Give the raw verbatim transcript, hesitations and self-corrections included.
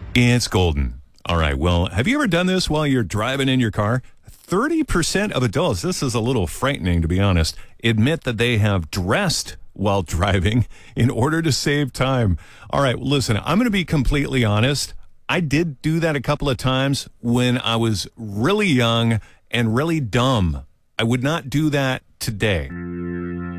It's golden. All right. Well, have you ever done this while you're driving in your car? thirty percent of adults, this is a little frightening to be honest, admit that they have dressed while driving in order to save time. All right. Listen, I'm going to be completely honest. I did do that a couple of times when I was really young and really dumb. I would not do that today.